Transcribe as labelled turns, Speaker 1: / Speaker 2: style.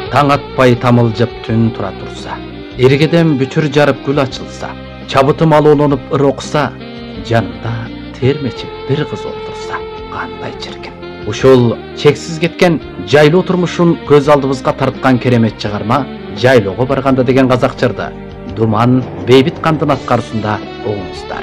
Speaker 1: таң атпай тамылжып түн тура турса, эргеден бүтүр жарып гүл ачылса, чабытым алууланып ыр окса, жанымда термечип бир кыз олтурса, кандай чиркин. Ушул чексиз кеткен жайлоо турмушун көз алдыбызга тарткан керемет чыгарма «Жайлоого барганда» деген казак жырды Думан Бейбит Кандын аткаруусунда угуңуздар.